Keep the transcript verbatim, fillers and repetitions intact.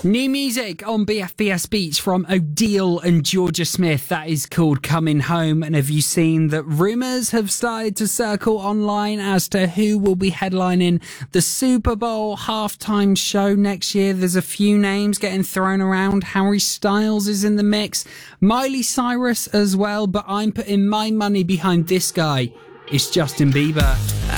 New music on B F B S Beats from Odile and Georgia Smith. That is called Coming Home. And have you seen that rumours have started to circle online as to who will be headlining the Super Bowl halftime show next year? There's a few names getting thrown around. Harry Styles is in the mix. Miley Cyrus as well. But I'm putting my money behind this guy. It's Justin Bieber.